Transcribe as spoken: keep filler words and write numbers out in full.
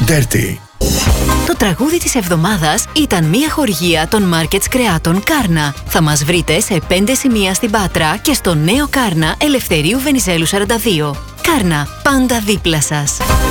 Dirty. Το τραγούδι της εβδομάδας ήταν μια χορηγία των Markets Κρεάτων Κάρνα. Θα μας βρείτε σε πέντε σημεία στην Πάτρα και στο νέο Κάρνα Ελευθερίου Βενιζέλου σαράντα δύο. Κάρνα, πάντα δίπλα σας.